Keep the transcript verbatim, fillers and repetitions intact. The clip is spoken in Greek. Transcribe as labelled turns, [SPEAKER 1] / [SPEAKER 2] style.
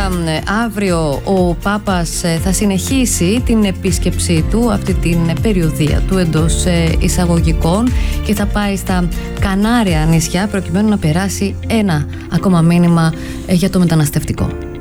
[SPEAKER 1] αύριο ο Πάπας θα συνεχίσει την επίσκεψή του, αυτή την περιοδία του εντός εισαγωγικών, και θα πάει στα Κανάρια νησιά προκειμένου να περάσει ένα ακόμα μήνυμα για το μεταναστευτικό.